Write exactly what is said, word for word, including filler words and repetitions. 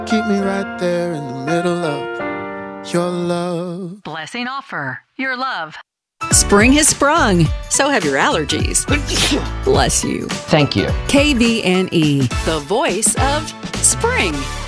Keep me right there in the middle of your love. Blessing Offer, your love. Spring has sprung. So have your allergies. Bless you. Thank you. K V N E, the voice of spring.